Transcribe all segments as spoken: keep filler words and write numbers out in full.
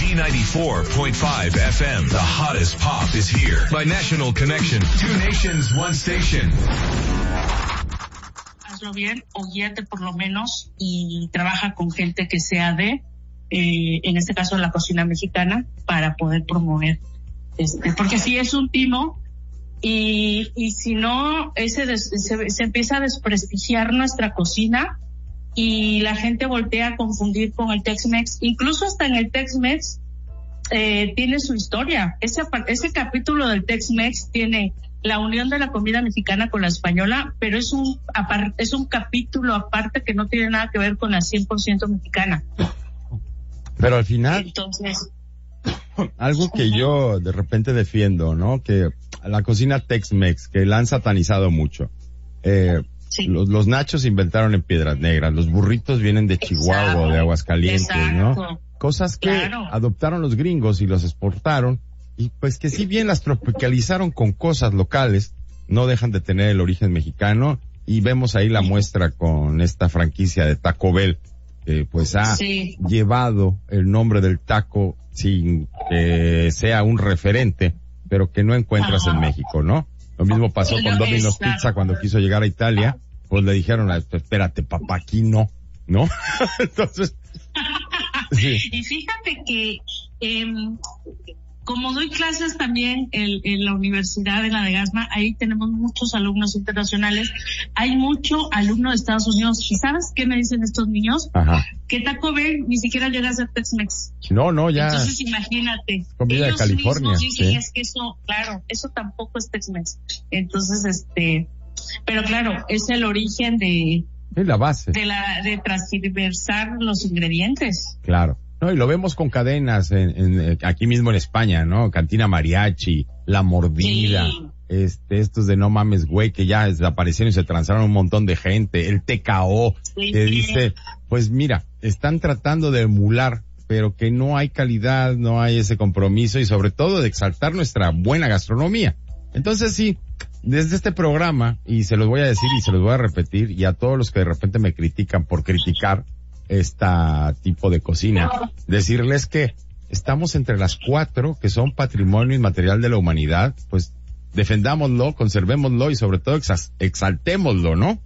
B ninety-four point five F M, the hottest pop is here. By National Connection, two nations, one station. Hazlo bien o guíate por lo menos y trabaja con gente que sea de, eh, en este caso, la cocina mexicana para poder promover. Este, porque si es un timo y, y si no, ese des, se, se empieza a desprestigiar nuestra cocina y la gente voltea a confundir con el Tex-Mex. Incluso hasta en el Tex-Mex eh, tiene su historia. Ese, ese capítulo del Tex-Mex tiene la unión de la comida mexicana con la española, pero es un es un capítulo aparte que no tiene nada que ver con la cien por ciento mexicana. Pero al final, entonces, algo que yo de repente defiendo, ¿no? Que la cocina Tex-Mex, que la han satanizado mucho. Eh, sí. los, los nachos se inventaron en Piedras Negras, los burritos vienen de Chihuahua, exacto, de Aguascalientes, exacto, ¿no? Cosas que claro. adoptaron los gringos y los exportaron, y pues que si bien las tropicalizaron con cosas locales, no dejan de tener el origen mexicano, y vemos ahí la muestra con esta franquicia de Taco Bell, que pues ha sí. llevado el nombre del taco sin que sea un referente, pero que no encuentras Ajá. en México, ¿no? Lo mismo pasó con Domino's Pizza cuando quiso llegar a Italia, pues le dijeron, espérate papá, aquí no, ¿no? Entonces, sí. Y fíjate que, eh, como doy clases también en, en la Universidad de la de Gasma, ahí tenemos muchos alumnos internacionales, hay mucho alumno de Estados Unidos, ¿y sabes qué me dicen estos niños? Ajá. Que Taco Bell ni siquiera llega a ser Tex-Mex. No, no, ya. Entonces imagínate. Comida de California. Mismos dicen, sí. es que eso, claro, eso tampoco es Tex-Mex. Entonces, este, pero claro, es el origen de, es la base. De la, de transversar los ingredientes. Claro. No, y lo vemos con cadenas en, en, aquí mismo en España, ¿no? Cantina Mariachi, La Mordida, sí. este, estos de No Mames Güey, que ya desaparecieron y se transaron un montón de gente, el T K O, sí. que dice, pues mira, están tratando de emular, pero que no hay calidad, no hay ese compromiso y sobre todo de exaltar nuestra buena gastronomía. Entonces sí, desde este programa, y se los voy a decir y se los voy a repetir, y a todos los que de repente me critican por criticar esta tipo de cocina, decirles que estamos entre las cuatro que son patrimonio inmaterial de la humanidad, pues defendámoslo, conservémoslo y sobre todo exas- exaltémoslo, ¿no?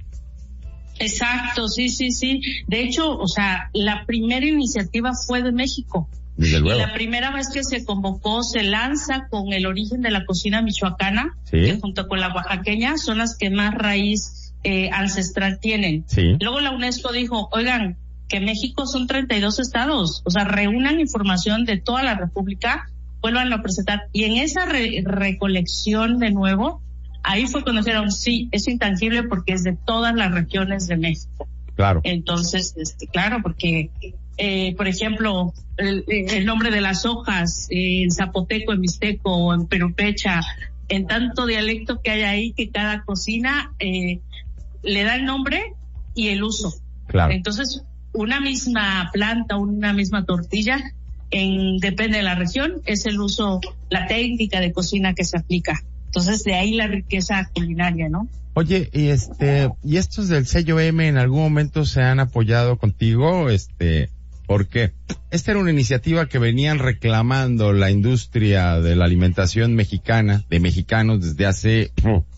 Exacto, sí, sí, sí. De hecho, o sea, la primera iniciativa fue de México. Desde luego. Y la primera vez que se convocó se lanza con el origen de la cocina michoacana, ¿sí? que junto con la oaxaqueña son las que más raíz Eh, ancestral tienen. Sí. Luego la UNESCO dijo, oigan, que México son treinta y dos estados, o sea, reúnan información de toda la República, vuelvan a presentar. Y en esa re- recolección de nuevo, ahí fue cuando dijeron, sí, es intangible porque es de todas las regiones de México. Claro. Entonces, este, claro, porque, eh, por ejemplo, el, el nombre de las hojas, eh, en zapoteco, en mixteco, o en perupecha, en tanto dialecto que hay ahí, que cada cocina, eh, le da el nombre y el uso. Claro. Entonces, una misma planta, una misma tortilla, en, depende de la región, es el uso, la técnica de cocina que se aplica. Entonces, de ahí la riqueza culinaria, ¿no? Oye, y este, ¿y estos del sello M en algún momento se han apoyado contigo? Este, porque esta era una iniciativa que venían reclamando la industria de la alimentación mexicana, de mexicanos, desde hace...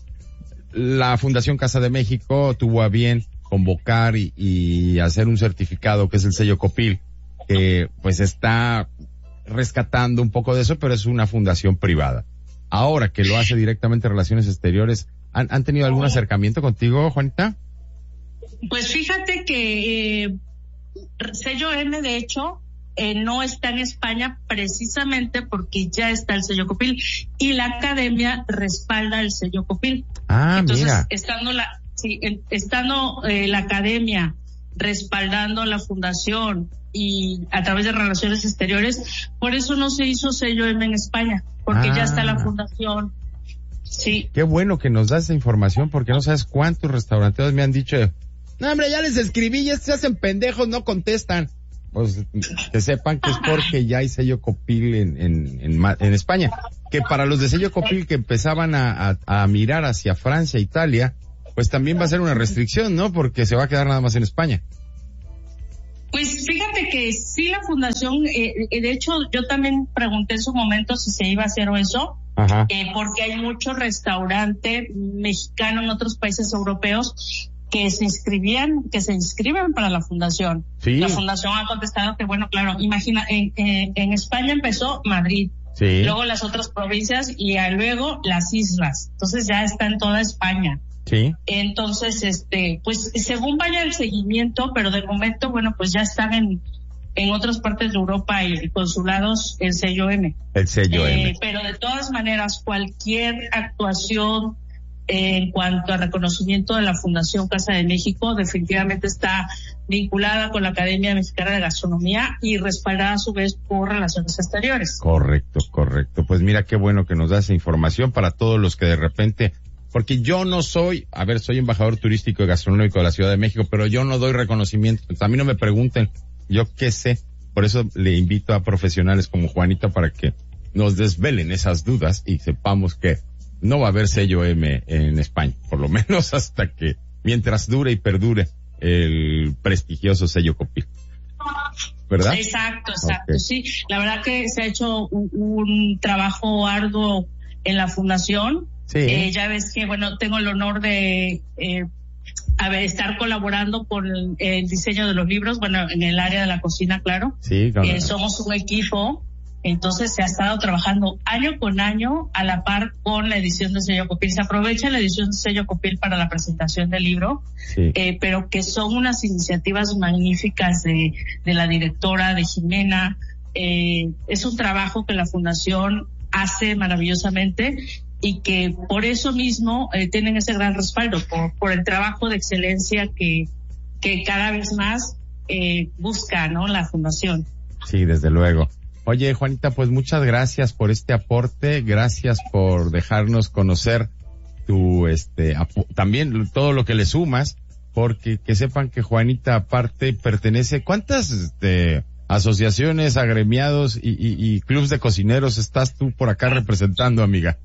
La Fundación Casa de México tuvo a bien convocar y, y hacer un certificado que es el sello Copil, que pues está rescatando un poco de eso, pero es una fundación privada. Ahora que lo hace directamente Relaciones Exteriores, ¿han, han tenido algún acercamiento contigo, Juanita? Pues fíjate que eh, sello M, de hecho, Eh, no está en España precisamente porque ya está el sello Copil y la academia respalda el sello Copil. Ah, entonces, mira. estando la, sí, estando eh, la academia respaldando a la fundación y a través de Relaciones Exteriores, por eso no se hizo sello M en España, porque ah. ya está la fundación. Sí. Qué bueno que nos das esa información, porque no sabes cuántos restauranteros me han dicho, no hombre, ya les escribí, ya se hacen pendejos, no contestan. Pues que sepan que es porque ya hay sello Copil en, en, en, en España. Que para los de sello Copil que empezaban a, a, a mirar hacia Francia, Italia, pues también va a ser una restricción, ¿no? Porque se va a quedar nada más en España. Pues fíjate que sí la fundación, eh, de hecho yo también pregunté en su momento si se iba a hacer eso, eh, porque hay mucho restaurante mexicano en otros países europeos que se inscribían, que se inscriben para la fundación. Sí. La fundación ha contestado que, bueno, claro, imagina, en, en, en España empezó Madrid, sí. luego las otras provincias y luego las islas. Entonces ya está en toda España. Sí. Entonces, este, pues según vaya el seguimiento, pero de momento, bueno, pues ya están en, en otras partes de Europa y consulados el sello M. El sello eh, M. Pero de todas maneras, cualquier actuación en cuanto a reconocimiento de la Fundación Casa de México definitivamente está vinculada con la Academia Mexicana de Gastronomía y respaldada a su vez por Relaciones Exteriores. Correcto, correcto. Pues mira qué bueno que nos da esa información para todos los que de repente, porque yo no soy, a ver, soy embajador turístico y gastronómico de la Ciudad de México, pero yo no doy reconocimiento. A mí no me pregunten, yo qué sé. Por eso le invito a profesionales como Juanita para que nos desvelen esas dudas y sepamos que no va a haber sello M en España, por lo menos hasta que, mientras dure y perdure el prestigioso sello Copil. ¿Verdad? Exacto, exacto, okay. Sí. La verdad que se ha hecho un, un trabajo arduo en la fundación. Sí. Eh, ya ves que, bueno, tengo el honor de eh, a ver, estar colaborando con el, el diseño de los libros, bueno, en el área de la cocina, claro. Sí, claro. Eh, somos un equipo. Entonces se ha estado trabajando año con año a la par con la edición de sello Copil. Se aprovecha la edición de sello Copil para la presentación del libro, sí. eh, pero que son unas iniciativas magníficas de, de la directora, de Jimena. Eh, es un trabajo que la Fundación hace maravillosamente y que por eso mismo eh, tienen ese gran respaldo, por, por el trabajo de excelencia que, que cada vez más eh, busca, ¿no?, la Fundación. Sí, desde luego. Oye, Juanita, pues muchas gracias por este aporte, gracias por dejarnos conocer tu, este, también todo lo que le sumas, porque que sepan que Juanita aparte pertenece, ¿cuántas, este, asociaciones, agremiados y, y, y clubs de cocineros estás tú por acá representando, amiga?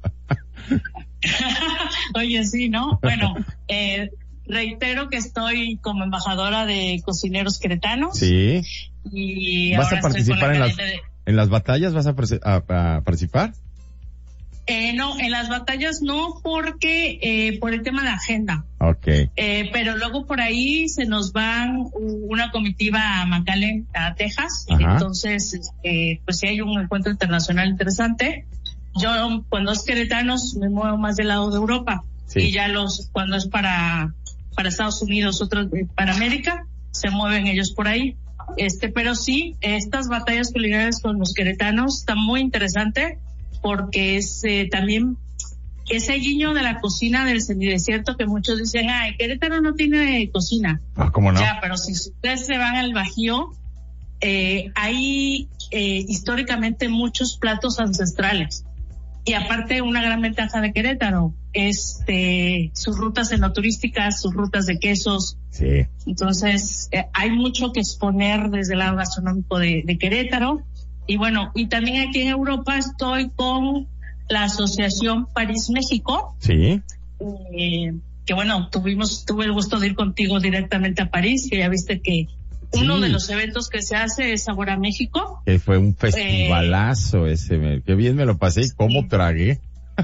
Oye, sí, ¿no? Bueno, eh, reitero que estoy como embajadora de cocineros queretanos. Sí. Y ¿Vas ahora a participar en las, de... en las batallas? ¿Vas a, a, a participar? Eh, no, en las batallas no, porque eh, por el tema de agenda. Okay. Eh, pero luego por ahí se nos van una comitiva a McAllen, a Texas. Ajá. Entonces, eh, pues si hay un encuentro internacional interesante. Yo, cuando es queretanos, me muevo más del lado de Europa. Sí. Y ya los, cuando es para, para Estados Unidos, otros para América, se mueven ellos por ahí. Este, pero sí, estas batallas culinarias con los queretanos están muy interesantes porque es eh, también ese guiño de la cocina del semidesierto que muchos dicen, ay, Querétaro no tiene cocina. Ah, ¿cómo no? Ya, pero si ustedes se van al Bajío, eh, hay eh, históricamente muchos platos ancestrales. Y aparte, una gran ventaja de Querétaro, este, sus rutas enoturísticas, sus rutas de quesos. Sí. Entonces, eh, hay mucho que exponer desde el lado gastronómico de, de Querétaro. Y bueno, y también aquí en Europa estoy con la Asociación París México. Sí. Eh, que bueno, tuvimos, tuve el gusto de ir contigo directamente a París, que ya viste que uno sí. de los eventos que se hace es Sabor a México. Que fue un festivalazo eh, ese, me, qué bien me lo pasé y cómo sí. tragué.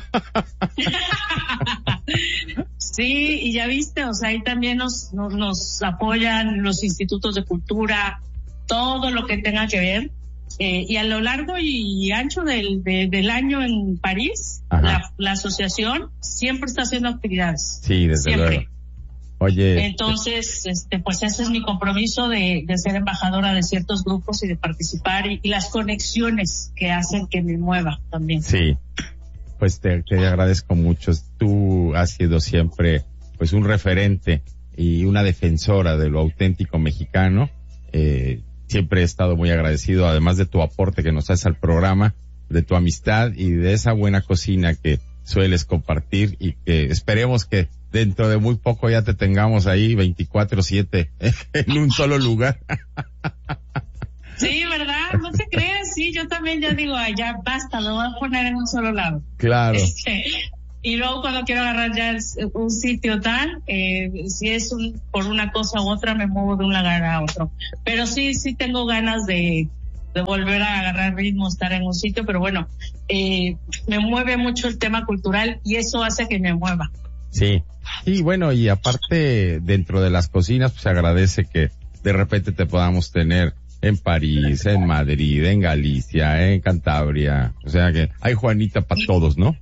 Sí, y ya viste, o sea, ahí también nos, nos, nos apoyan los institutos de cultura, todo lo que tenga que ver. Eh, y a lo largo y ancho del, de, del año en París, la, la asociación siempre está haciendo actividades. Sí, desde siempre. luego. Oye. Entonces, este, pues ese es mi compromiso de, de ser embajadora de ciertos grupos y de participar y, y las conexiones que hacen que me mueva también. Sí. Pues te, te agradezco mucho. Tú has sido siempre, pues, un referente y una defensora de lo auténtico mexicano. Eh, siempre he estado muy agradecido, además de tu aporte que nos haces al programa, de tu amistad y de esa buena cocina que sueles compartir y que esperemos que dentro de muy poco ya te tengamos ahí veinticuatro siete en un solo lugar. Sí, ¿verdad? No te creas, sí, yo también ya digo, ay, ya basta, lo voy a poner en un solo lado. Claro. Este, y luego cuando quiero agarrar ya un sitio tal, eh, si es un, por una cosa u otra, me muevo de un lugar a otro. Pero sí, sí tengo ganas de, de volver a agarrar ritmo, estar en un sitio, pero bueno, eh, me mueve mucho el tema cultural y eso hace que me mueva. Sí, y bueno, y aparte dentro de las cocinas, pues se agradece que de repente te podamos tener en París, en Madrid, en Galicia, en Cantabria, o sea que hay Juanita para todos, ¿no?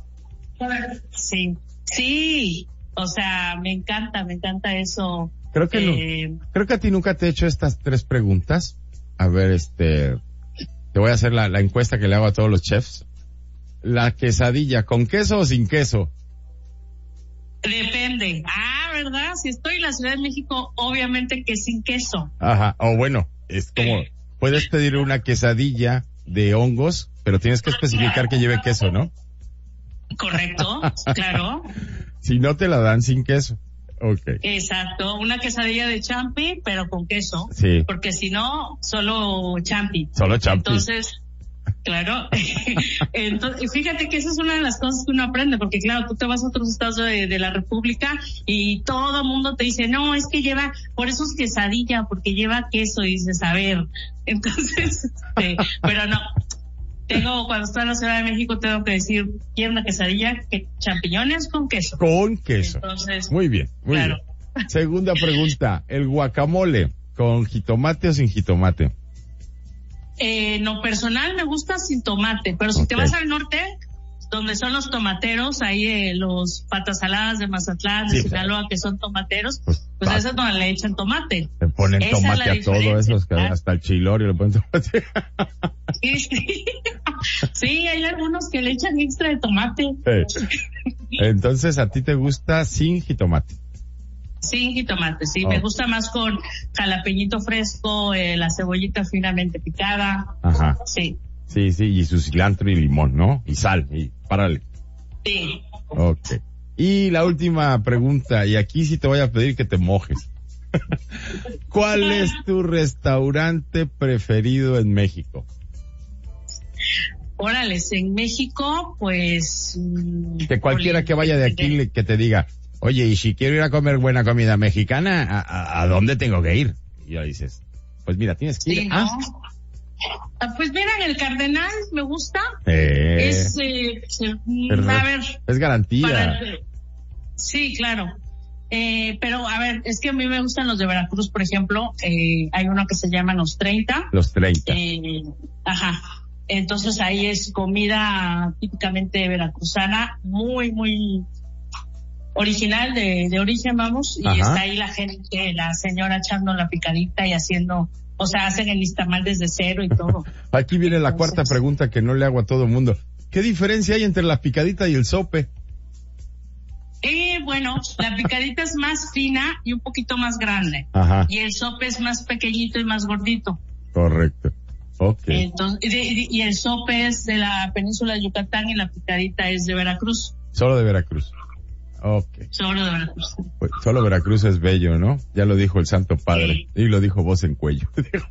Sí, sí, o sea, me encanta, me encanta eso. Creo que eh... no, creo que a ti nunca te he hecho estas tres preguntas. A ver, este, te voy a hacer la, la encuesta que le hago a todos los chefs. La quesadilla, ¿con queso o sin queso? Depende. Ah, ¿verdad? Si estoy en la Ciudad de México, obviamente que sin queso. Ajá, o bueno, es como, puedes pedir una quesadilla de hongos, pero tienes que especificar que lleve queso, ¿no? Correcto, claro. Si no te la dan sin queso. Okay. Exacto, una quesadilla de champi, pero con queso. Sí. Porque si no, solo champi. Solo champi. Entonces, claro. Entonces, fíjate que esa es una de las cosas que uno aprende, porque claro, tú te vas a otros estados de, de la República y todo el mundo te dice, no, es que lleva, por eso es quesadilla, porque lleva queso, y dices, a ver. Entonces, este, pero no. Tengo, cuando estoy en la Ciudad de México, tengo que decir, quiero una quesadilla, que champiñones con queso. Con queso. Entonces, muy bien, muy claro. bien. Segunda pregunta, ¿el guacamole con jitomate o sin jitomate? Eh, no, personal me gusta sin tomate, pero si okay. te vas al norte, donde son los tomateros, ahí eh, los patas saladas de Mazatlán, de sí, Sinaloa, claro. que son tomateros, pues, pues a esas no le echan tomate. Le ponen Esa tomate a todo eso, hasta el chilorio le ponen tomate. Sí, sí. Sí, hay algunos que le echan extra de tomate. Sí. Entonces, ¿a ti te gusta sin jitomate? Sin jitomate, sí. Oh. Me gusta más con jalapeñito fresco, eh, la cebollita finamente picada. Ajá. Sí. Sí, sí, y su cilantro y limón, ¿no? Y sal, y párale. Sí. Ok. Y la última pregunta, y aquí sí te voy a pedir que te mojes. ¿Cuál es tu restaurante preferido en México? Órales, en México, pues... Que cualquiera que vaya de aquí le, que te diga, oye, y si quiero ir a comer buena comida mexicana, ¿a, a, a dónde tengo que ir? Y ya dices, pues mira, tienes que ir sí, a... ¿no? Ah, pues mira, el Cardenal me gusta. Eh, es, eh, es, a ver... Es garantía. Para, sí, claro. Eh, pero a ver, es que a mí me gustan los de Veracruz, por ejemplo. Eh, hay uno que se llama Los treinta. Los treinta. Eh, ajá. Entonces ahí es comida típicamente veracruzana, muy, muy original, de, de origen, vamos, y Ajá. está ahí la gente, la señora echando la picadita y haciendo, o sea, hacen el nixtamal desde cero y todo. Aquí viene la Entonces, cuarta pregunta que no le hago a todo el mundo. ¿Qué diferencia hay entre la picadita y el sope? Eh, bueno, la picadita es más fina y un poquito más grande. Ajá. Y el sope es más pequeñito y más gordito. Correcto. Okay. Entonces, y, y el sope es de la península de Yucatán y la picadita es de Veracruz. Solo de Veracruz. Okay. Solo de Veracruz. Pues, solo Veracruz es bello, ¿no? Ya lo dijo el Santo Padre. Sí. Y lo dijo voz en cuello. Pero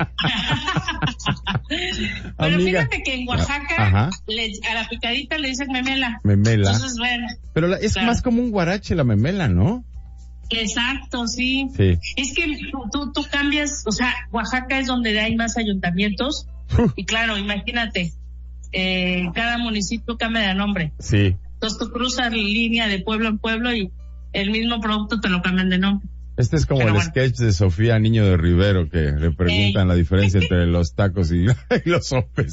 Amiga. Fíjate que en Oaxaca le, a la picadita le dicen memela. Memela. Entonces, bueno. Pero la, es claro. más como un guarache la memela, ¿no? Exacto, sí. Sí. Es que tú, tú cambias, o sea, Oaxaca es donde hay más ayuntamientos. Uh. Y claro, imagínate, eh, cada municipio cambia de nombre. Sí. Entonces tú cruzas línea de pueblo en pueblo y el mismo producto te lo cambian de nombre. Este es como Pero el bueno. sketch de Sofía Niño de Rivero, que le preguntan Ey. la diferencia entre los tacos y, y los sopes.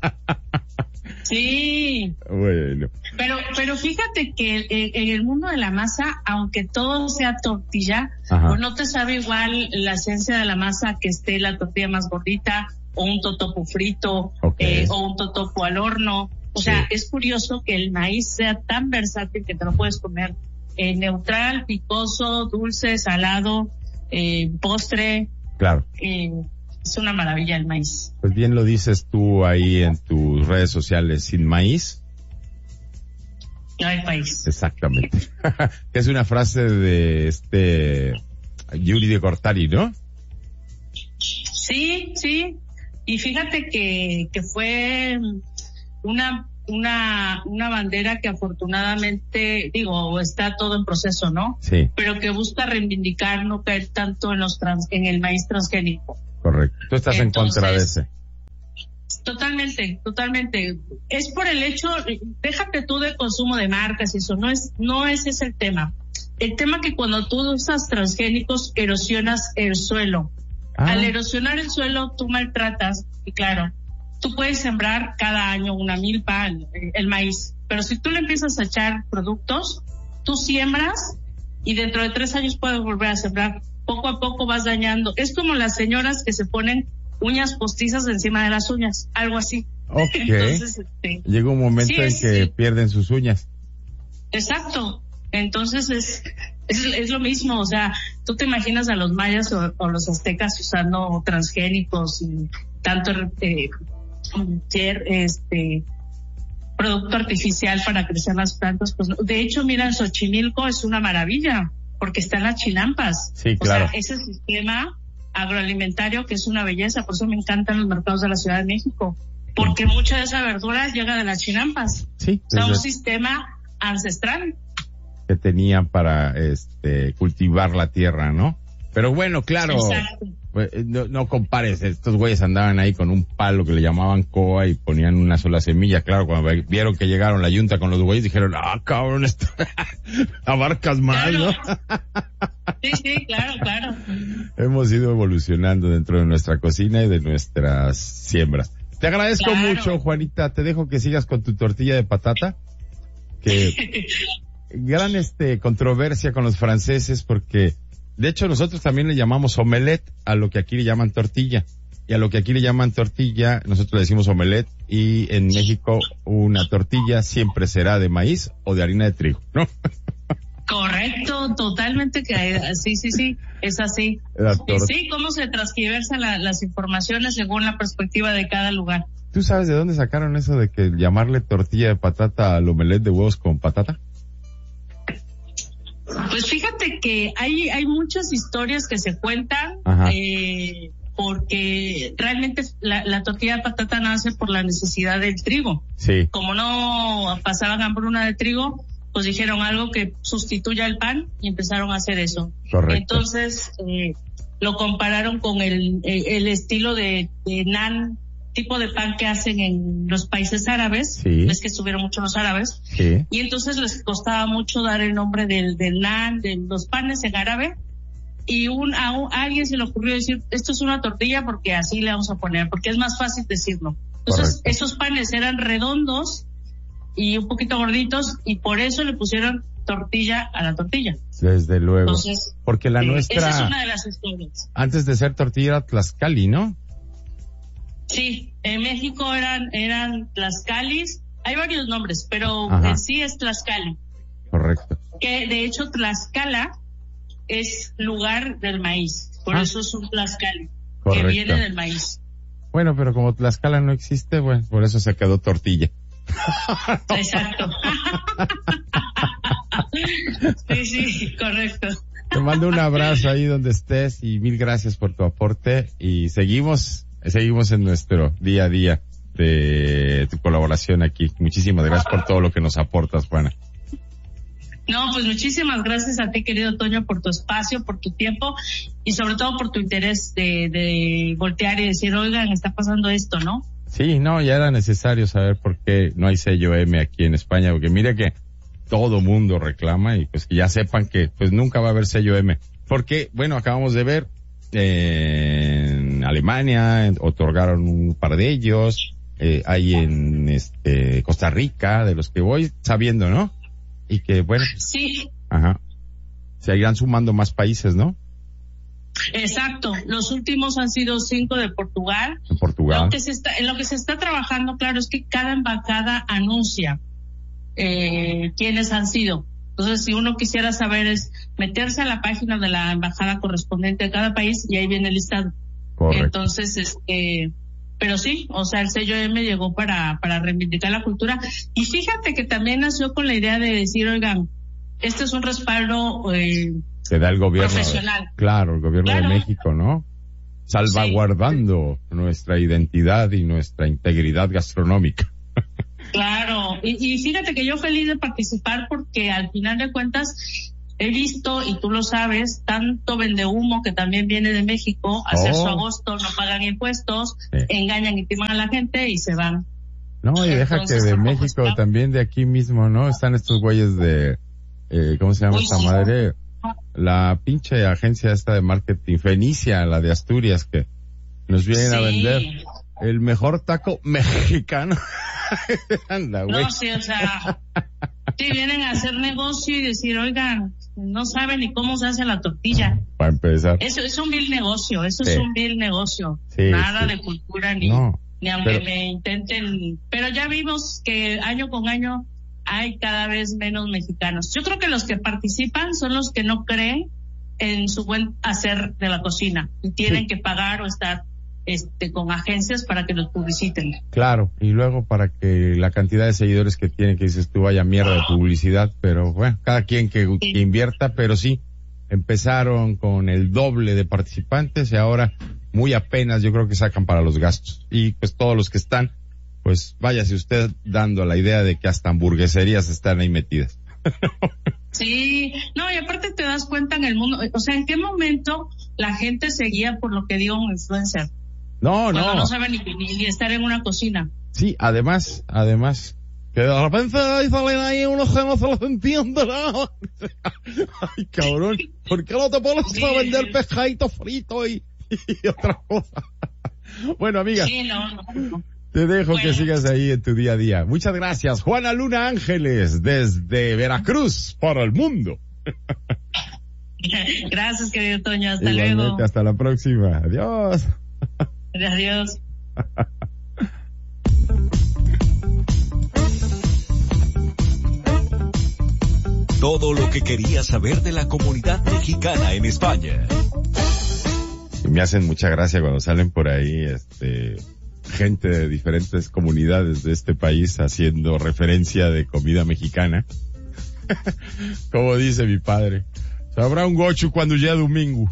Sí. Bueno. Pero, pero fíjate que en el mundo de la masa, aunque todo sea tortilla, pues no te sabe igual la esencia de la masa que esté la tortilla más gordita, o un totopo frito, okay. eh, o un totopo al horno. O sí. sea, es curioso que el maíz sea tan versátil que te lo puedes comer eh, neutral, picoso, dulce, salado, eh, postre. Claro. Eh, es una maravilla el maíz. Pues bien lo dices tú ahí en tus redes sociales, sin maíz no hay país. Exactamente. Es una frase de este Yuri de Cortari, ¿no? Sí, sí. Y fíjate que, que fue una una, una bandera que afortunadamente, digo, está todo en proceso, ¿no? Sí. Pero que busca reivindicar no caer tanto en los trans, en el maíz transgénico. Correcto. Tú estás Entonces, en contra de ese. Totalmente, totalmente. Es por el hecho, déjate tú de consumo de marcas y eso, no es, no ese es el tema. El tema que cuando tú usas transgénicos erosionas el suelo. Ah. Al erosionar el suelo tú maltratas, y claro, tú puedes sembrar cada año una milpa, el, el maíz, pero si tú le empiezas a echar productos, tú siembras y dentro de tres años puedes volver a sembrar. Poco a poco vas dañando. Es como las señoras que se ponen uñas postizas encima de las uñas, algo así. Ok. Entonces, este, llega un momento sí, en es, que sí. pierden sus uñas. Exacto. Entonces es, es es lo mismo, o sea, tú te imaginas a los mayas o, o los aztecas usando transgénicos y tanto eh, este producto artificial para crecer las plantas, pues de hecho, mira, en Xochimilco es una maravilla porque están las chinampas. Sí, claro. O sea, ese sistema agroalimentario que es una belleza, por eso me encantan los mercados de la Ciudad de México, porque sí. mucha de esa verdura llega de las chinampas. Sí. O sea, un sistema ancestral que tenían para este cultivar la tierra, ¿no? Pero bueno, claro, pues, no, no compares, estos güeyes andaban ahí con un palo que le llamaban coa y ponían una sola semilla. Claro, cuando vieron que llegaron la yunta con los güeyes dijeron, ah, cabrón, esto abarcas más, claro. ¿no? Sí, sí, claro, claro. Hemos ido evolucionando dentro de nuestra cocina y de nuestras siembras. Te agradezco claro. mucho, Juanita, te dejo que sigas con tu tortilla de patata, que gran este controversia con los franceses porque de hecho nosotros también le llamamos omelette a lo que aquí le llaman tortilla y a lo que aquí le llaman tortilla nosotros le decimos omelette y en México una tortilla siempre será de maíz o de harina de trigo, ¿no? Correcto, totalmente que sí, sí, sí, es así. Y sí, cómo se transgiversan la, las informaciones según la perspectiva de cada lugar. ¿Tú sabes de dónde sacaron eso de que llamarle tortilla de patata al omelette de huevos con patata? Pues fíjate que hay hay muchas historias que se cuentan, eh, porque realmente la, la tortilla de patata nace por la necesidad del trigo. Sí. Como no pasaban hambruna de trigo, pues dijeron algo que sustituya el pan y empezaron a hacer eso. Correcto. Entonces eh, lo compararon con el el estilo de, de naan, tipo de pan que hacen en los países árabes, sí. es que estuvieron mucho los árabes, sí. y entonces les costaba mucho dar el nombre del, del naan, de los panes en árabe, y un, a, un, a alguien se le ocurrió decir, esto es una tortilla porque así le vamos a poner, porque es más fácil decirlo. Entonces, correcto. Esos panes eran redondos y un poquito gorditos, y por eso le pusieron tortilla a la tortilla. Desde luego. Entonces, porque la eh, nuestra... Esa es una de las historias. Antes de ser tortilla era tlaxcali, ¿no? Sí, en México eran eran tlaxcalis, hay varios nombres, pero Ajá. en sí es Tlaxcali. Correcto. Que de hecho Tlaxcala es lugar del maíz, por ah. eso es un Tlaxcali, correcto. Que viene del maíz. Bueno, pero como Tlaxcala no existe, bueno, por eso se quedó tortilla. Exacto. Sí, sí, correcto. Te mando un abrazo ahí donde estés y mil gracias por tu aporte y seguimos Seguimos en nuestro día a día de tu colaboración aquí. Muchísimas gracias por todo lo que nos aportas, Juana. No, pues muchísimas gracias a ti, querido Toño, por tu espacio, por tu tiempo y sobre todo por tu interés de, de voltear y decir, oigan, está pasando esto, ¿no? Sí, no, ya era necesario saber por qué no hay sello M aquí en España, porque mire que todo mundo reclama y pues que ya sepan que pues nunca va a haber sello M. Porque, bueno, acabamos de ver en Alemania otorgaron un par de ellos, eh, hay en este Costa Rica, de los que voy sabiendo, ¿no? Y que bueno, sí, ajá, se irán sumando más países, ¿no? Exacto, los últimos han sido cinco de Portugal. En Portugal. Lo que se está, en lo que se está trabajando, claro, es que cada embajada anuncia eh, quiénes han sido. Entonces, si uno quisiera saber es meterse a la página de la embajada correspondiente de cada país y ahí viene el listado. Correcto. Entonces, este, pero sí, o sea, el sello M llegó para, para reivindicar la cultura. Y fíjate que también nació con la idea de decir, oigan, este es un respaldo, eh, que da el gobierno. Profesional. Claro, el gobierno claro. de México, ¿no? Salvaguardando sí. nuestra identidad y nuestra integridad gastronómica. Claro, y, y fíjate que yo feliz de participar porque al final de cuentas he visto, y tú lo sabes, tanto vendehumo que también viene de México, a hacer Oh. su agosto, no pagan impuestos, Sí. engañan y timan a la gente y se van. No, y deja Entonces, que de tampoco México, está- también de aquí mismo, ¿no? Están estos güeyes de, eh, ¿cómo se llama Uy, esta sí. madre? La pinche agencia esta de marketing, Fenicia, la de Asturias, que nos vienen a Sí. vender el mejor taco mexicano. Anda, güey. No, sí, o sea, sí vienen a hacer negocio y decir, oigan, no saben ni cómo se hace la tortilla. Para empezar. Eso es un vil negocio, eso Sí. es un vil negocio. Sí, Nada sí. de cultura ni, No, ni aunque pero- me intenten. Pero ya vimos que año con año hay cada vez menos mexicanos. Yo creo que los que participan son los que no creen en su buen hacer de la cocina y tienen Sí. que pagar o estar este con agencias para que los publiciten. Claro, y luego para que la cantidad de seguidores que tiene, que dices tú, vaya mierda de publicidad, pero bueno, cada quien que, Sí. que invierta, pero sí, empezaron con el doble de participantes y ahora muy apenas yo creo que sacan para los gastos. Y pues todos los que están, pues váyase usted dando la idea de que hasta hamburgueserías están ahí metidas. Sí, no, y aparte te das cuenta en el mundo, o sea, ¿en qué momento la gente se guía por lo que diga un influencer? No, Cuando no. no sabe ni, ni, ni estar en una cocina. Sí, además, además, que de repente ahí salen ahí unos que no se los entiende nada. Ay, cabrón, ¿por qué no te pones a vender pescadito frito y, y otra cosa? Bueno, amiga, Sí, no, no, no. te dejo Bueno. que sigas ahí en tu día a día. Muchas gracias, Juana Luna Ángeles, desde Veracruz para el mundo. Gracias, querido Toño. Hasta Igualmente, luego. hasta la próxima. Adiós. Adiós. Todo lo que querías saber de la comunidad mexicana en España. Y me hacen mucha gracia cuando salen por ahí, este, gente de diferentes comunidades de este país haciendo referencia de comida mexicana. Como dice mi padre, sabrá un gochu cuando ya domingo.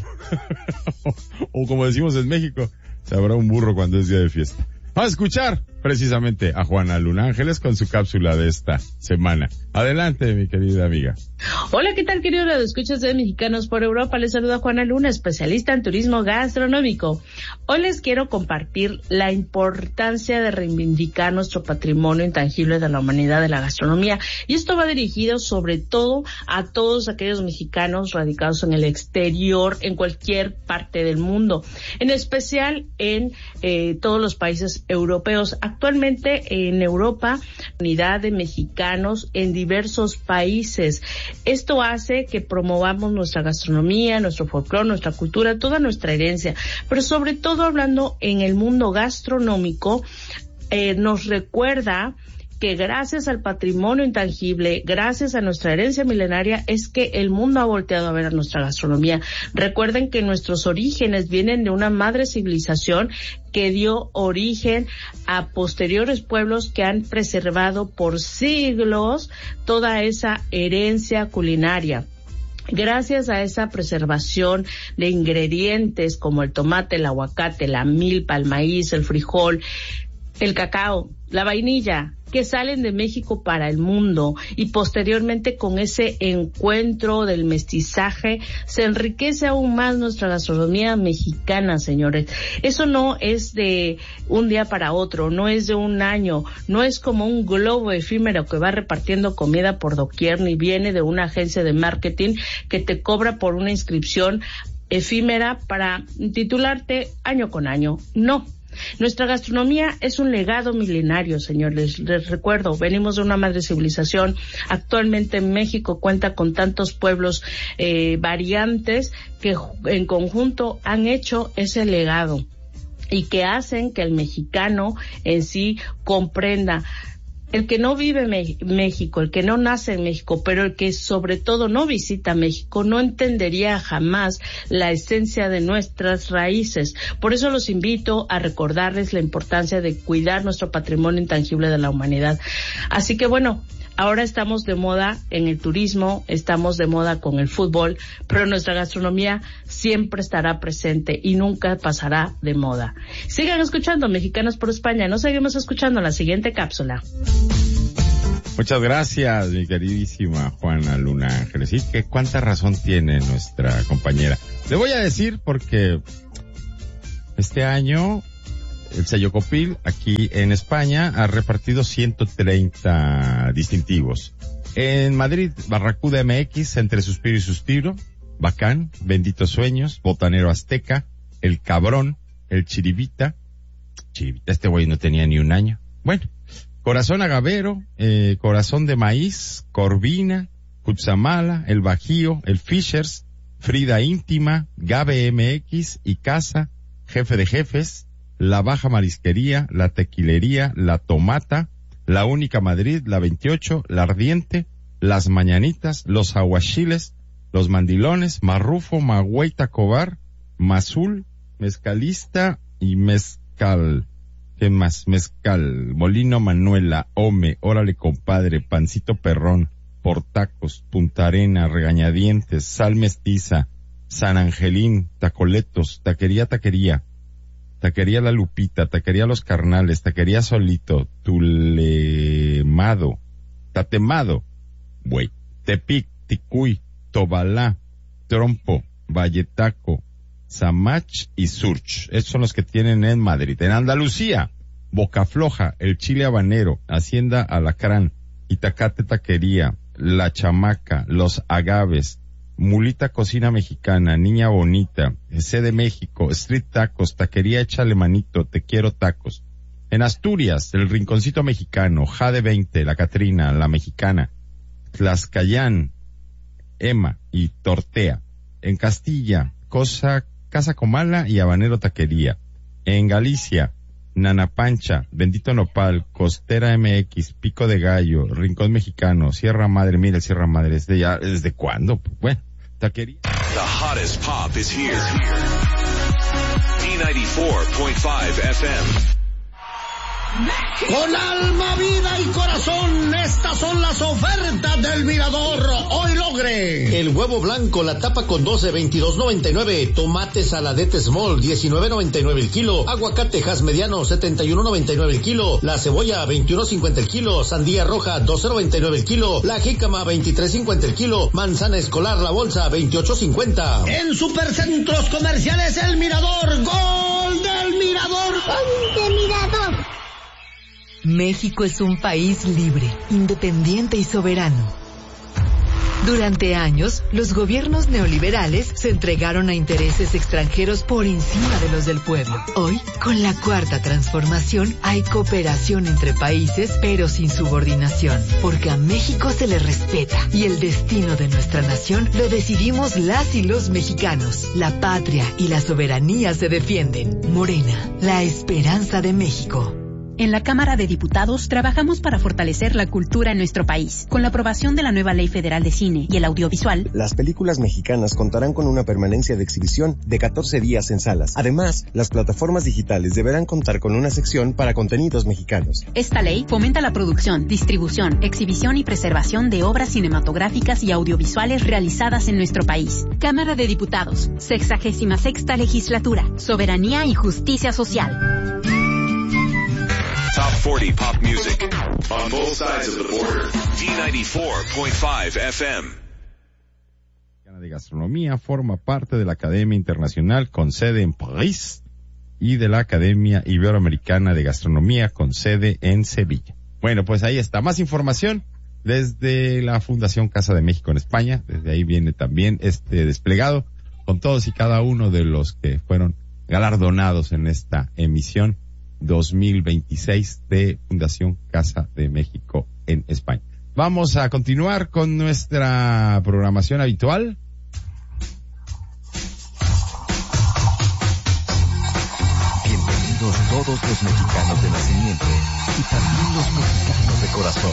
O como decimos en México, sabrá un burro cuando es día de fiesta. Vamos a escuchar precisamente a Juana Luna Ángeles con su cápsula de esta semana. Adelante, mi querida amiga. Hola, ¿qué tal, queridos radioescuchas de Mexicanos por Europa? Les saluda Juana Luna, especialista en turismo gastronómico. Hoy les quiero compartir la importancia de reivindicar nuestro patrimonio intangible de la humanidad de la gastronomía. Y esto va dirigido sobre todo a todos aquellos mexicanos radicados en el exterior, en cualquier parte del mundo, en especial en eh, todos los países europeos. Actualmente en Europa, unidad de mexicanos en diversos países. Esto hace que promovamos nuestra gastronomía, nuestro folclore, nuestra cultura, toda nuestra herencia. Pero sobre todo hablando en el mundo gastronómico, eh, nos recuerda que gracias al patrimonio intangible, gracias a nuestra herencia milenaria, es que el mundo ha volteado a ver a nuestra gastronomía. Recuerden que nuestros orígenes vienen de una madre civilización que dio origen a posteriores pueblos que han preservado por siglos toda esa herencia culinaria. Gracias a esa preservación de ingredientes como el tomate, el aguacate, la milpa, el maíz, el frijol, el cacao, la vainilla, que salen de México para el mundo, y posteriormente con ese encuentro del mestizaje se enriquece aún más nuestra gastronomía mexicana, señores. Eso no es de un día para otro, no es de un año, no es como un globo efímero que va repartiendo comida por doquier, ni viene de una agencia de marketing que te cobra por una inscripción efímera para titularte año con año. No. Nuestra gastronomía es un legado milenario, señores. Les recuerdo, venimos de una madre civilización. Actualmente México cuenta con tantos pueblos eh, variantes que en conjunto han hecho ese legado y que hacen que el mexicano en sí comprenda. El que no vive en México, el que no nace en México, pero el que sobre todo no visita México, no entendería jamás la esencia de nuestras raíces. Por eso los invito a recordarles la importancia de cuidar nuestro patrimonio intangible de la humanidad. Así que bueno, ahora estamos de moda en el turismo, estamos de moda con el fútbol, pero nuestra gastronomía siempre estará presente y nunca pasará de moda. Sigan escuchando Mexicanos por España, nos seguimos escuchando en la siguiente cápsula. Muchas gracias, mi queridísima Juana Luna Ángeles. Sí, que cuánta razón tiene nuestra compañera. Le voy a decir porque este año el sello Copil aquí en España ha repartido ciento treinta distintivos. En Madrid, Barracuda M X, Entre Suspiro y Suspiro, Bacán, Benditos Sueños, Botanero Azteca, El Cabrón, El Chiribita. Chiribita, este güey no tenía ni un año. Bueno. Corazón Agavero, eh, Corazón de Maíz, Corvina, Cutzamala, El Bajío, El Fishers, Frida Íntima, Gabe M X, Icasa, Jefe de Jefes, La Baja Marisquería, La Tequilería, La Tomata, La Única Madrid, La veintiocho, La Ardiente, Las Mañanitas, Los Aguachiles, Los Mandilones, Marrufo, Magüey Tacobar, Mazul, Mezcalista y Mezcal. ¿Qué más? Mezcal, Molino Manuela, Ome, Órale Compadre, Pancito Perrón, Portacos, Punta Arena, Regañadientes, Sal Mestiza, San Angelín, Tacoletos, Taquería Taquería, Taquería La Lupita, Taquería Los Carnales, Taquería Solito, Tulemado, Tatemado, Güey, Tepic, Ticuy, Tobalá, Trompo, Valletaco, Samach y Surch. Estos son los que tienen en Madrid. En Andalucía, Bocafloja, El Chile Habanero, Hacienda Alacrán, Itacate Taquería, La Chamaca, Los Agaves, Mulita Cocina Mexicana, Niña Bonita, C de México, Street Tacos, Taquería Échale Manito, Te Quiero Tacos. En Asturias, El Rinconcito Mexicano, Jade veinte, La Catrina, La Mexicana, Tlaxcayán, Emma y Tortea. En Castilla, Cosa Casa Comala y Habanero Taquería. En Galicia, Nana Pancha, Bendito Nopal, Costera M X, Pico de Gallo, Rincón Mexicano, Sierra Madre. Mira el Sierra Madre, ¿desde ya, desde cuándo? Bueno, taquería. The hottest pop is here. D ninety-four point five F M. Con alma, vida y corazón, estas son las ofertas del Mirador. Hoy logre el huevo blanco, la tapa con doce, veintidós noventa y nueve. Tomate saladete small, diecinueve noventa y nueve el kilo. Aguacate Hass mediano, setenta y uno noventa y nueve el kilo. La cebolla, veintiuno cincuenta el kilo. Sandía roja, doce noventa y nueve el kilo. La jícama, veintitrés cincuenta el kilo. Manzana escolar, la bolsa, veintiocho cincuenta. En Supercentros Comerciales El Mirador, gol del Mirador. ¡Gol del Mirador! México es un país libre, independiente y soberano. Durante años, los gobiernos neoliberales se entregaron a intereses extranjeros por encima de los del pueblo. Hoy, con la cuarta transformación, hay cooperación entre países, pero sin subordinación, porque a México se le respeta y el destino de nuestra nación lo decidimos las y los mexicanos. La patria y la soberanía se defienden. Morena, la esperanza de México. En la Cámara de Diputados trabajamos para fortalecer la cultura en nuestro país. Con la aprobación de la nueva Ley Federal de Cine y el Audiovisual, las películas mexicanas contarán con una permanencia de exhibición de catorce días en salas. Además, las plataformas digitales deberán contar con una sección para contenidos mexicanos. Esta ley fomenta la producción, distribución, exhibición y preservación de obras cinematográficas y audiovisuales realizadas en nuestro país. Cámara de Diputados, sexagésima sexta legislatura, soberanía y justicia social. Top forty pop music on both sides of the border. D ninety-four point five F M. De Gastronomía forma parte de la Academia Internacional con sede en París y de la Academia Iberoamericana de Gastronomía con sede en Sevilla. Bueno, pues ahí está. Más información desde la Fundación Casa de México en España. Desde ahí viene también este desplegado con todos y cada uno de los que fueron galardonados en esta emisión dos mil veintiséis de Fundación Casa de México en España. Vamos a continuar con nuestra programación habitual. Bienvenidos todos los mexicanos de nacimiento y también los mexicanos de corazón.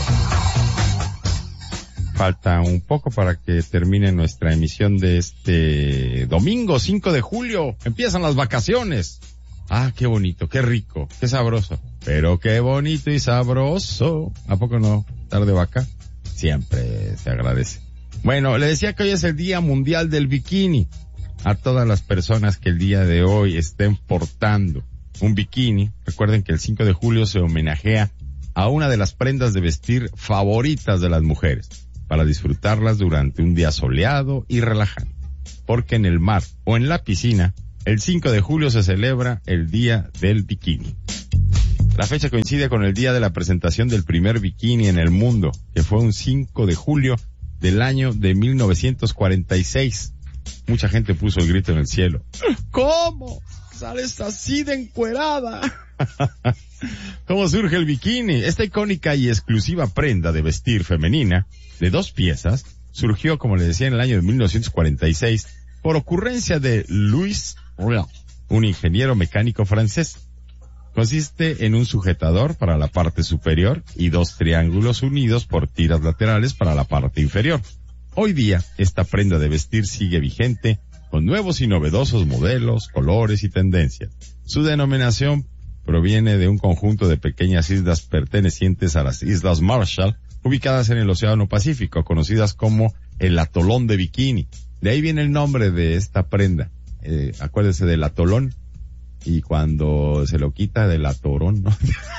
Falta un poco para que termine nuestra emisión de este domingo cinco de julio. Empiezan las vacaciones. Ah, qué bonito, qué rico, qué sabroso. Pero qué bonito y sabroso. ¿A poco no? Tarde vaca. siempre se agradece. Bueno, le decía que hoy es el Día Mundial del Bikini. A todas las personas que el día de hoy estén portando un bikini, recuerden que el cinco de julio se homenajea a una de las prendas de vestir favoritas de las mujeres, para disfrutarlas durante un día soleado y relajante. Porque en el mar o en la piscina, el cinco de julio se celebra el Día del Bikini. La fecha coincide con el día de la presentación del primer bikini en el mundo, que fue un cinco de julio del año de mil novecientos cuarenta y seis. Mucha gente puso el grito en el cielo. ¿Cómo? ¿Sales así de encuerada? ¿Cómo surge el bikini? Esta icónica y exclusiva prenda de vestir femenina, de dos piezas, surgió, como le decía, en el año de mil novecientos cuarenta y seis, por ocurrencia de Louis Royal, un ingeniero mecánico francés. Consiste en un sujetador para la parte superior y dos triángulos unidos por tiras laterales para la parte inferior. Hoy día, esta prenda de vestir sigue vigente con nuevos y novedosos modelos, colores y tendencias. Su denominación proviene de un conjunto de pequeñas islas pertenecientes a las Islas Marshall, ubicadas en el Océano Pacífico, conocidas como el atolón de Bikini. De ahí viene el nombre de esta prenda. Eh, acuérdese del atolón, y cuando se lo quita del atorón, ¿no?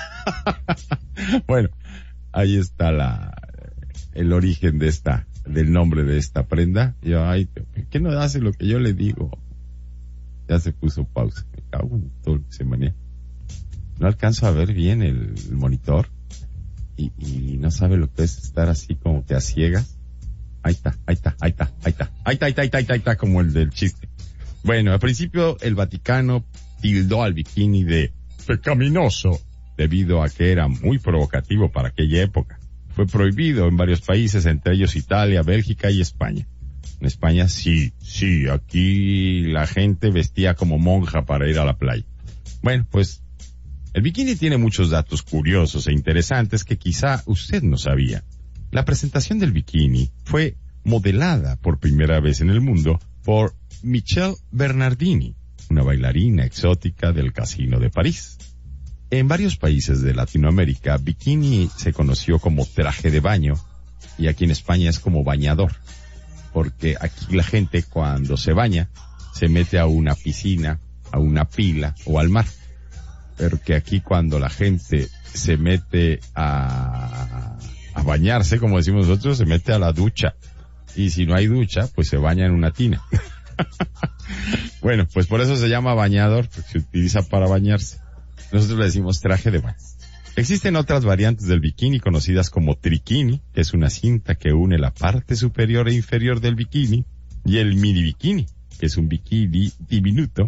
Bueno, ahí está la, el origen de esta, del nombre de esta prenda. Yo, ay, ¿qué no hace lo que yo le digo? Ya se puso pausa. Me cago en todo lo que se maneja. No alcanzo a ver bien el, el monitor. Y, y no sabe lo que es estar así como que a ciegas. Ahí está, ahí está, ahí está, ahí está. Ahí está, ahí está, ahí está, ahí está, ahí está, como el del chiste. Bueno, al principio el Vaticano tildó al bikini de pecaminoso debido a que era muy provocativo para aquella época. Fue prohibido en varios países, entre ellos Italia, Bélgica y España. En España sí, sí, aquí la gente vestía como monja para ir a la playa. Bueno, pues el bikini tiene muchos datos curiosos e interesantes que quizá usted no sabía. La presentación del bikini fue modelada por primera vez en el mundo por Michelle Bernardini, una bailarina exótica del Casino de París. En varios países de Latinoamérica, bikini se conoció como traje de baño, y aquí en España es como bañador, porque aquí la gente cuando se baña se mete a una piscina, a una pila o al mar, pero que aquí cuando la gente se mete a, a bañarse, como decimos nosotros, se mete a la ducha, y si no hay ducha, pues se baña en una tina. Bueno, pues por eso se llama bañador, porque se utiliza para bañarse. Nosotros le decimos traje de baño. Existen otras variantes del bikini conocidas como triquini, que es una cinta que une la parte superior e inferior del bikini, y el mini bikini, que es un bikini diminuto.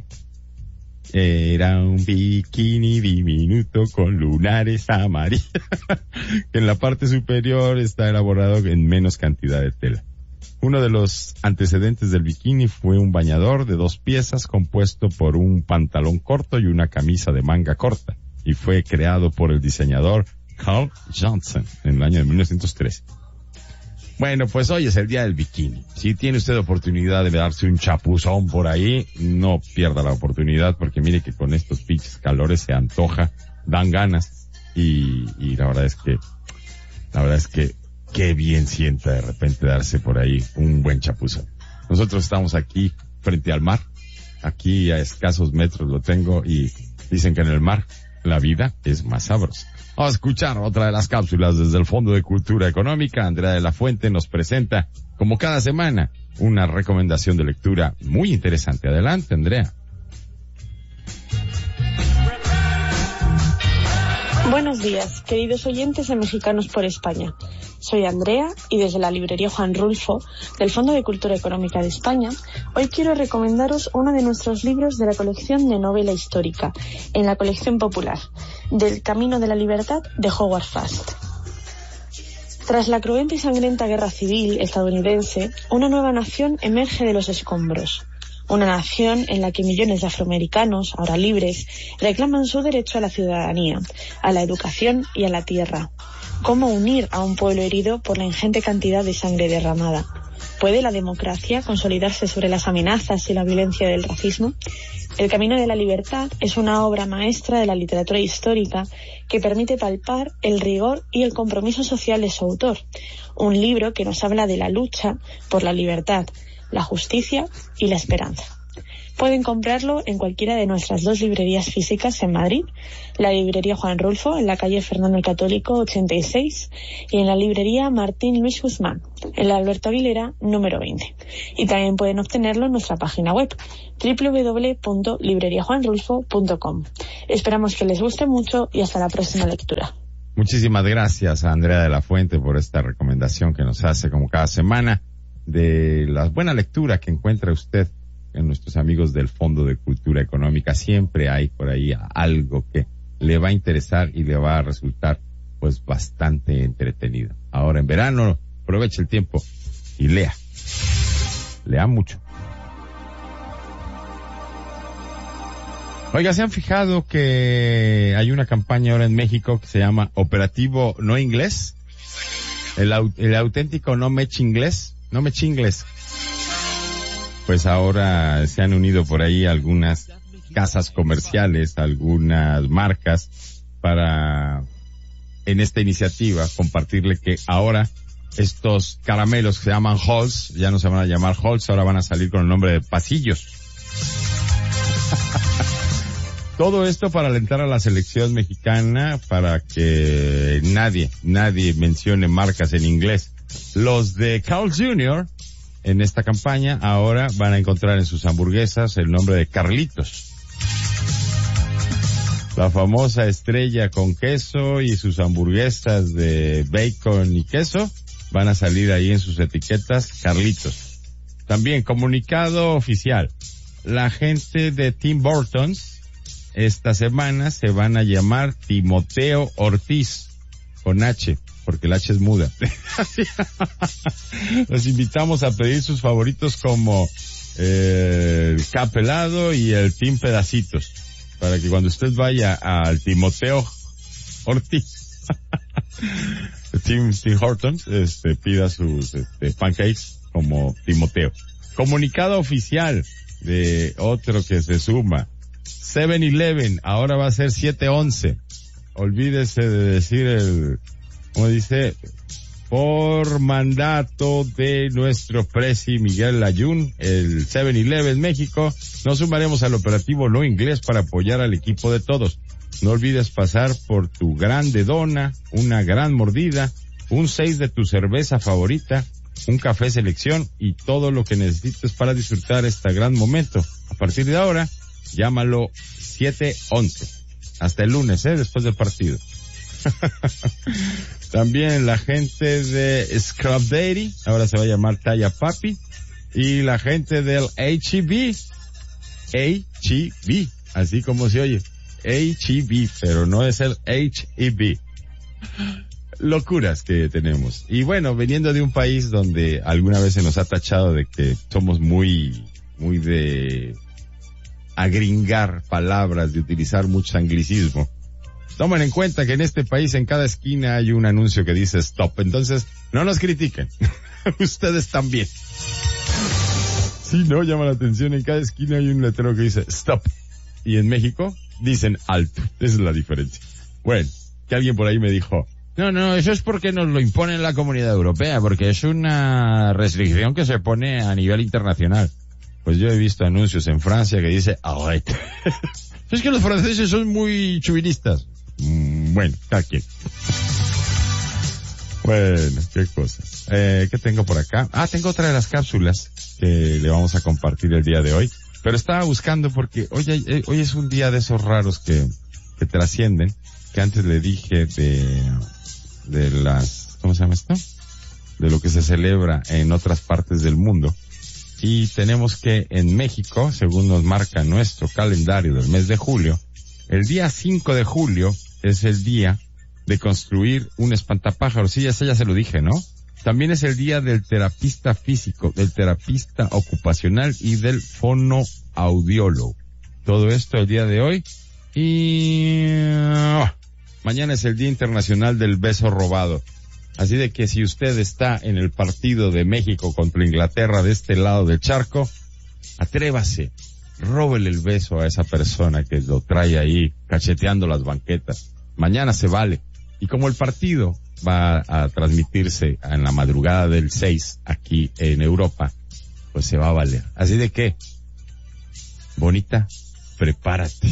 Era un bikini diminuto con lunares amarillos, que en la parte superior está elaborado en menos cantidad de tela. Uno de los antecedentes del bikini fue un bañador de dos piezas compuesto por un pantalón corto y una camisa de manga corta, y fue creado por el diseñador Carl Johnson en el año de mil novecientos trece. Bueno, pues hoy es el día del bikini. Si tiene usted oportunidad de darse un chapuzón por ahí, no pierda la oportunidad, porque mire que con estos pinches calores se antoja, dan ganas, y, y la verdad es que, la verdad es que qué bien sienta de repente darse por ahí un buen chapuzón. Nosotros estamos aquí frente al mar, aquí a escasos metros lo tengo, y dicen que en el mar la vida es más sabrosa. Vamos a escuchar otra de las cápsulas desde el Fondo de Cultura Económica. Andrea de la Fuente nos presenta, como cada semana, una recomendación de lectura muy interesante. Adelante, Andrea. Buenos días, queridos oyentes de Mexicanos por España. Soy Andrea y desde la librería Juan Rulfo del Fondo de Cultura Económica de España, hoy quiero recomendaros uno de nuestros libros de la colección de novela histórica, en la colección popular, Del Camino de la Libertad de Howard Fast. Tras la cruenta y sangrienta guerra civil estadounidense, una nueva nación emerge de los escombros. Una nación en la que millones de afroamericanos, ahora libres, reclaman su derecho a la ciudadanía, a la educación y a la tierra. ¿Cómo unir a un pueblo herido por la ingente cantidad de sangre derramada? ¿Puede la democracia consolidarse sobre las amenazas y la violencia del racismo? El camino de la libertad es una obra maestra de la literatura histórica que permite palpar el rigor y el compromiso social de su autor. Un libro que nos habla de la lucha por la libertad, la justicia y la esperanza. Pueden comprarlo en cualquiera de nuestras dos librerías físicas en Madrid, la librería Juan Rulfo en la calle Fernando el Católico ochenta y seis y en la librería Martín Luis Guzmán en la Alberto Aguilera número veinte. Y también pueden obtenerlo en nuestra página web doble u doble u doble u punto librería juan rulfo punto com. Esperamos que les guste mucho y hasta la próxima lectura. Muchísimas gracias a Andrea de la Fuente por esta recomendación que nos hace como cada semana de la buena lectura que encuentra usted en nuestros amigos del Fondo de Cultura Económica. Siempre hay por ahí algo que le va a interesar y le va a resultar pues bastante entretenido. Ahora en verano, aproveche el tiempo y lea. Lea mucho. Oiga, ¿se han fijado que hay una campaña ahora en México que se llama Operativo No Inglés? El, el auténtico No Me Chinglés. No Me Chinglés. Pues ahora se han unido por ahí algunas casas comerciales, algunas marcas para, en esta iniciativa, compartirle que ahora estos caramelos que se llaman Halls, ya no se van a llamar Halls, ahora van a salir con el nombre de pasillos. Todo esto para alentar a la selección mexicana, para que nadie, nadie mencione marcas en inglés. Los de Carl's junior en esta campaña ahora van a encontrar en sus hamburguesas el nombre de Carlitos. La famosa estrella con queso y sus hamburguesas de bacon y queso van a salir ahí en sus etiquetas Carlitos. También comunicado oficial. La gente de Tim Hortons esta semana se van a llamar Timoteo Ortiz con H, porque el H es muda. Los invitamos a pedir sus favoritos como eh, el Capelado y el Team Pedacitos, para que cuando usted vaya al Timoteo Ortiz, Tim, Tim Hortons, este, pida sus este, pancakes como Timoteo. Comunicado oficial de otro que se suma. seven eleven, ahora va a ser siete once. Olvídese de decir el... Como dice, por mandato de nuestro presi Miguel Layún, el seven eleven México, nos sumaremos al operativo No Inglés para apoyar al equipo de todos. No olvides pasar por tu grande dona, una gran mordida, un seis de tu cerveza favorita, un café selección y todo lo que necesites para disfrutar este gran momento. A partir de ahora, llámalo siete once. Hasta el lunes, eh, después del partido. También la gente de Scrub Daddy, ahora se va a llamar Talla Papi, y la gente del H E B, H E B, así como se oye, H E B, pero no es el H E B. Locuras que tenemos. Y bueno, veniendo de un país donde alguna vez se nos ha tachado de que somos muy, muy de agringar palabras, de utilizar mucho anglicismo. Tomen en cuenta que en este país en cada esquina hay un anuncio que dice stop. Entonces, no nos critiquen. Ustedes también. Sí, no, llama la atención. En cada esquina hay un letrero que dice stop. Y en México dicen alto. Esa es la diferencia. Bueno, que alguien por ahí me dijo, no, no, eso es porque nos lo impone la Comunidad Europea, porque es una restricción que se pone a nivel internacional. Pues yo he visto anuncios en Francia que dice arrête. Es que los franceses son muy chuvinistas. Mm, bueno, cada quien. Bueno, qué cosas. Eh, ¿qué tengo por acá? Ah, tengo otra de las cápsulas que le vamos a compartir el día de hoy. Pero estaba buscando porque hoy, hay, hoy es un día de esos raros que, que trascienden, que antes le dije de, de las, ¿cómo se llama esto? De lo que se celebra en otras partes del mundo. Y tenemos que en México, según nos marca nuestro calendario del mes de julio, el día cinco de julio es el día de construir un espantapájaros. Sí, ya sé, ya se lo dije, ¿no? También es el día del terapista físico, del terapista ocupacional y del fonoaudiólogo. Todo esto el día de hoy. Y uh, mañana es el Día Internacional del Beso Robado. Así de que si usted está en el partido de México contra Inglaterra de este lado del charco, atrévase, róbele el beso a esa persona que lo trae ahí cacheteando las banquetas. Mañana se vale. Y como el partido va a transmitirse en la madrugada del seis aquí en Europa, pues se va a valer. Así de que, bonita, prepárate.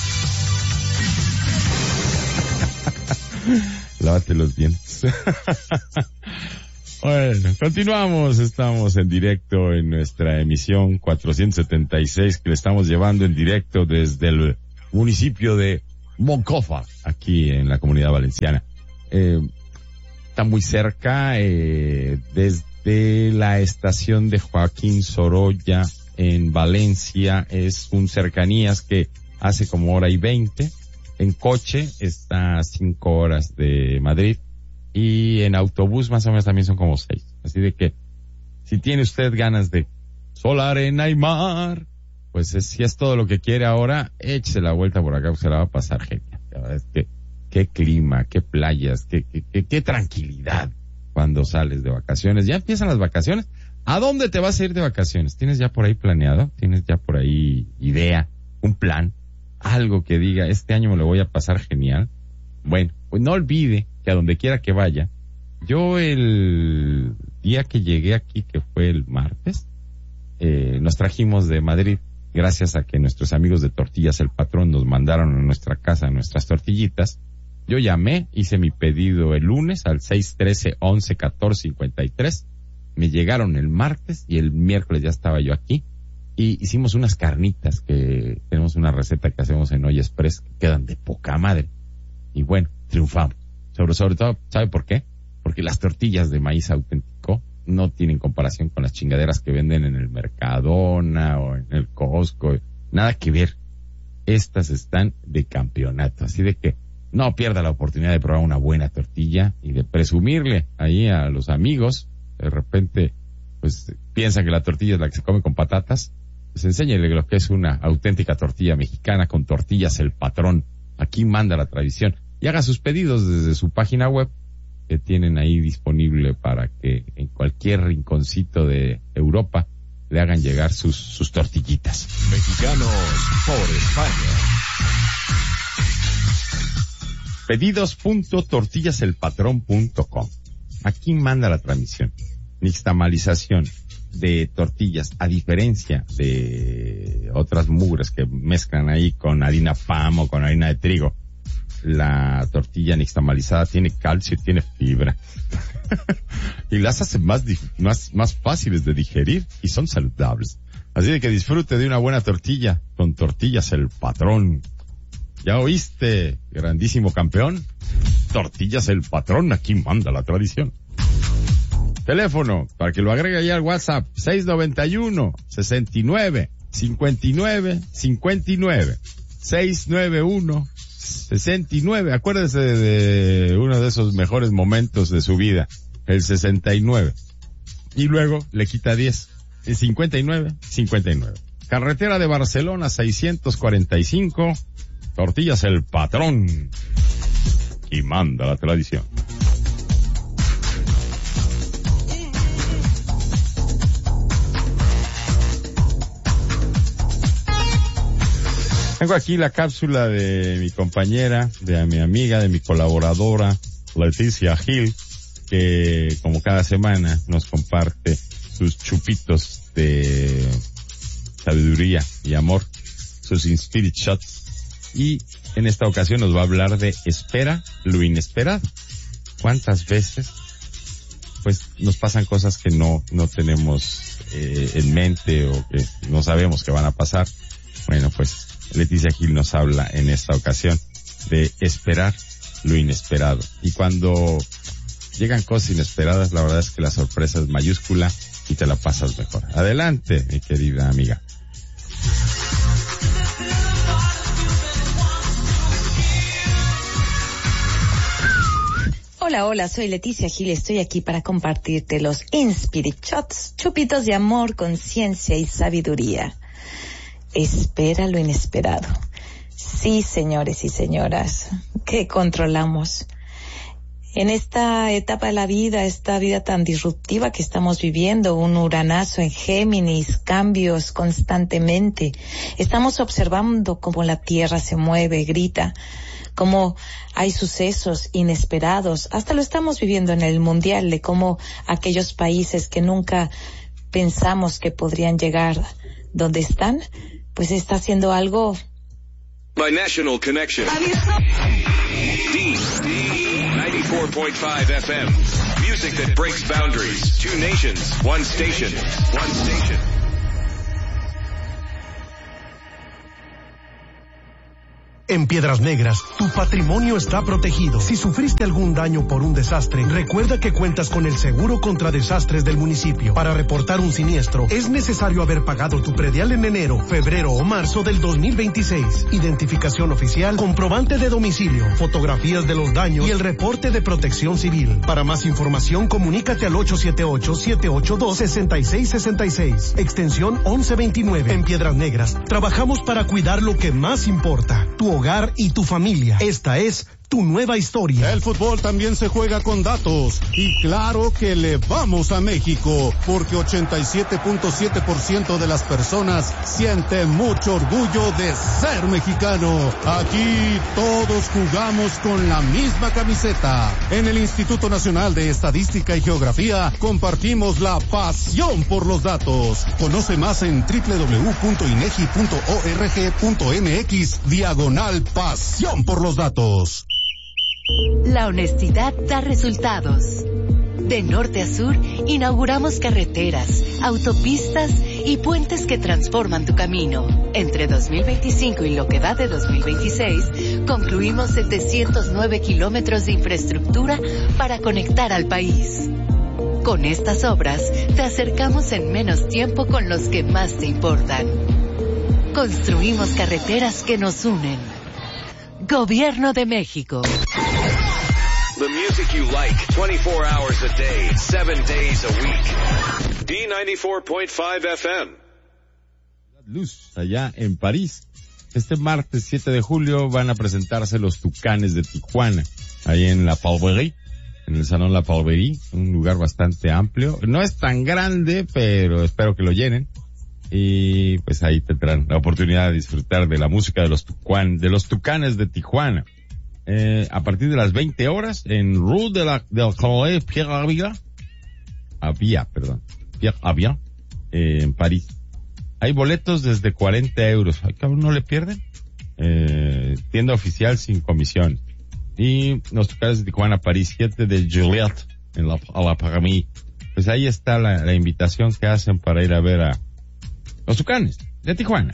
Lávate los dientes. Bueno, continuamos, estamos en directo en nuestra emisión cuatrocientos setenta y seis que le estamos llevando en directo desde el municipio de Moncofa, aquí en la Comunidad Valenciana. Eh, está muy cerca, eh, desde la estación de Joaquín Sorolla en Valencia, es un cercanías que hace como hora y veinte. En coche está a cinco horas de Madrid. Y en autobús más o menos también son como seis. Así de que, si tiene usted ganas de sol, arena y mar, pues es, si es todo lo que quiere ahora, échese la vuelta por acá, pues se la va a pasar genial. La verdad es que, qué clima, qué playas, qué, qué, qué, qué tranquilidad cuando sales de vacaciones. Ya empiezan las vacaciones. ¿A dónde te vas a ir de vacaciones? ¿Tienes ya por ahí planeado? ¿Tienes ya por ahí idea? ¿Un plan? Algo que diga, este año me lo voy a pasar genial. Bueno, pues no olvide que a donde quiera que vaya, yo el día que llegué aquí, que fue el martes, eh, nos trajimos de Madrid, gracias a que nuestros amigos de Tortillas El Patrón nos mandaron a nuestra casa nuestras tortillitas. Yo llamé, hice mi pedido el lunes al seis trece once catorce cincuenta y tres, me llegaron el martes y el miércoles ya estaba yo aquí, y hicimos unas carnitas que tenemos una receta que hacemos en Olla Express que quedan de poca madre. Y bueno, triunfamos. Sobre, sobre todo, ¿sabe por qué? Porque las tortillas de maíz auténtico no tienen comparación con las chingaderas que venden en el Mercadona o en el Costco. Nada que ver. Estas están de campeonato. Así de que no pierda la oportunidad de probar una buena tortilla y de presumirle ahí a los amigos. De repente, pues, piensan que la tortilla es la que se come con patatas. Pues enséñele lo que es una auténtica tortilla mexicana con Tortillas El Patrón. Aquí manda la tradición. Y haga sus pedidos desde su página web, que tienen ahí disponible para que en cualquier rinconcito de Europa le hagan llegar sus, sus tortillitas. Mexicanos por España. Pedidos punto tortillas el patrón punto com. Aquí manda la transmisión. Nixtamalización de tortillas, a diferencia de otras mugres que mezclan ahí con harina PAM o con harina de trigo. La tortilla nixtamalizada tiene calcio y tiene fibra. Y las hace más, más, más fáciles de digerir y son saludables. Así de que disfrute de una buena tortilla con Tortillas El Patrón. ¿Ya oíste, grandísimo campeón? Tortillas El Patrón, aquí manda la tradición. Teléfono, para que lo agregue ya al WhatsApp, seis noventa y uno, sesenta y nueve, cincuenta y nueve, cincuenta y nueve. seis nueve uno, sesenta y nueve. Acuérdese de uno de esos mejores momentos de su vida, el sesenta y nueve. Y luego le quita diez, el cincuenta y nueve, cincuenta y nueve. Carretera de Barcelona seiscientos cuarenta y cinco, Tortillas El Patrón. Y manda la tradición. Tengo aquí la cápsula de mi compañera, de mi amiga, de mi colaboradora, Leticia Gil, que como cada semana nos comparte sus chupitos de sabiduría y amor, sus Inspirit Shots. Y en esta ocasión nos va a hablar de espera lo inesperado. ¿Cuántas veces pues nos pasan cosas que no, no tenemos eh, en mente o que no sabemos que van a pasar? Bueno, pues Leticia Gil nos habla en esta ocasión de esperar lo inesperado. Y cuando llegan cosas inesperadas, la verdad es que la sorpresa es mayúscula y te la pasas mejor. Adelante, mi querida amiga. Hola, hola, soy Leticia Gil, estoy aquí para compartirte los Inspirit Shots, chupitos de amor, conciencia y sabiduría. Espera lo inesperado. Sí, señores y señoras, que controlamos. En esta etapa de la vida, esta vida tan disruptiva que estamos viviendo, un uranazo en Géminis, cambios constantemente, estamos observando cómo la Tierra se mueve, grita, cómo hay sucesos inesperados. Hasta lo estamos viviendo en el Mundial, de cómo aquellos países que nunca pensamos que podrían llegar donde están, pues está haciendo algo. My National Connection. D ninety-four point five F M. Music that breaks boundaries. Two nations, one station, one station. En Piedras Negras, tu patrimonio está protegido. Si sufriste algún daño por un desastre, recuerda que cuentas con el seguro contra desastres del municipio. Para reportar un siniestro, es necesario haber pagado tu predial en enero, febrero o marzo del dos mil veintiséis. Identificación oficial, comprobante de domicilio, fotografías de los daños y el reporte de protección civil. Para más información, comunícate al ocho siete ocho, siete ocho dos, seis seis seis seis, extensión once veintinueve. En Piedras Negras, trabajamos para cuidar lo que más importa, tu hogar y tu familia. Esta es tu nueva historia. El fútbol también se juega con datos. Y claro que le vamos a México, porque ochenta y siete punto siete por ciento de las personas siente mucho orgullo de ser mexicano. Aquí todos jugamos con la misma camiseta. En el Instituto Nacional de Estadística y Geografía compartimos la pasión por los datos. Conoce más en doble u doble u doble u punto inegi punto org punto mx diagonal pasión por los datos. La honestidad da resultados. De norte a sur, inauguramos carreteras, autopistas y puentes que transforman tu camino. Entre dos mil veinticinco y lo que va de dos mil veintiséis, concluimos setecientos nueve kilómetros de infraestructura para conectar al país. Con estas obras, te acercamos en menos tiempo con los que más te importan. Construimos carreteras que nos unen. Gobierno de México. The music you like, twenty-four hours a day, seven days a week. D ninety-four point five F M. Luz, allá en París. Este martes siete de julio van a presentarse los Tucanes de Tijuana, ahí en La Palverie, en el Salón La Palverie, un lugar bastante amplio. No es tan grande, pero espero que lo llenen. Y pues ahí tendrán la oportunidad de disfrutar de la música de los Tucuan, de los Tucanes de Tijuana. Eh, a partir de las veinte horas en Rue de la, del Collège Pierre Avia, Avia, perdón, Pierre Avia, eh, en París. Hay boletos desde cuarenta euros. Ay, cabrón, ¿no le pierden? Eh, tienda oficial sin comisión. Y los Tucanes de Tijuana, París, siete de Juliet, en la, a la Pagamí. Pues ahí está la, la invitación que hacen para ir a ver a los Tucanes de Tijuana.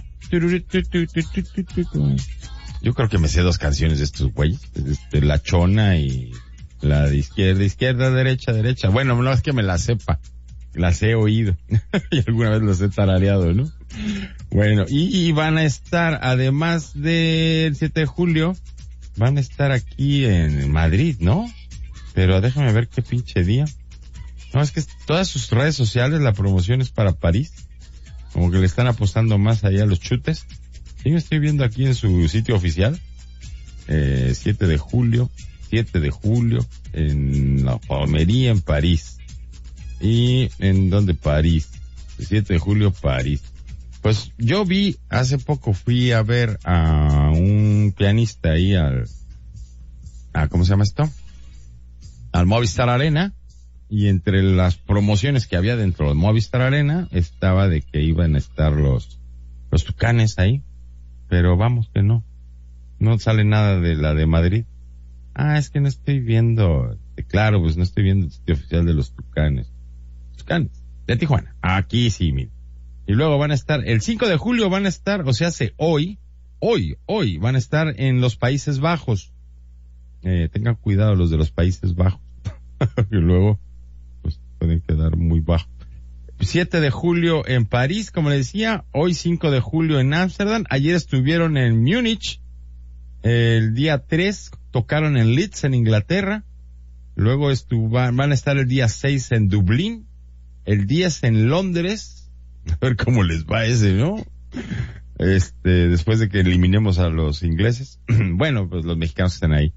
Yo creo que me sé dos canciones de estos güeyes, este, La Chona y la de izquierda, izquierda, derecha, derecha. Bueno, no es que me la sepa, las he oído y alguna vez las he tarareado, ¿no? Bueno, y, y van a estar, además del siete de julio, van a estar aquí en Madrid, ¿no? Pero déjame ver qué pinche día. No, es que todas sus redes sociales, la promoción es para París. Como que le están apostando más allá a los chutes. Sí, me estoy viendo aquí en su sitio oficial. Eh, siete de julio, siete de julio, en la Palmería en París. ¿Y en dónde París? siete de julio, París. Pues yo vi, hace poco fui a ver a un pianista ahí al, a, ¿cómo se llama esto? Al Movistar Arena. Y entre las promociones que había dentro del Movistar Arena estaba de que iban a estar los, los Tucanes ahí. Pero vamos que no. No sale nada de la de Madrid. Ah, es que no estoy viendo, claro, pues no estoy viendo el sitio oficial de los Tucanes. Tucanes, de Tijuana. Aquí sí, mira. Y luego van a estar, el cinco de julio van a estar, o sea, hace hoy, hoy, hoy, van a estar en los Países Bajos. Eh, tengan cuidado los de los Países Bajos. Y luego, pues pueden quedar muy bajos. siete de julio en París, como le decía, hoy cinco de julio en Ámsterdam, ayer estuvieron en Múnich, el día tres tocaron en Leeds, en Inglaterra, luego estuvo, van a estar el día seis en Dublín, el diez en Londres, a ver cómo les va ese, ¿no? Este, después de que eliminemos a los ingleses, bueno, pues los mexicanos están ahí.